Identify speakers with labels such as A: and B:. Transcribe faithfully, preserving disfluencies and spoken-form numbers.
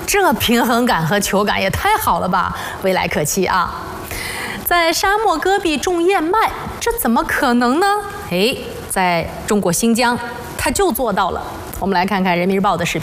A: 这平衡感和球感也太好了吧，未来可期啊！在沙漠戈壁种燕麦，这怎么可能呢？哎，在中国新疆，他就做到了。我们来看看人民日报的视频。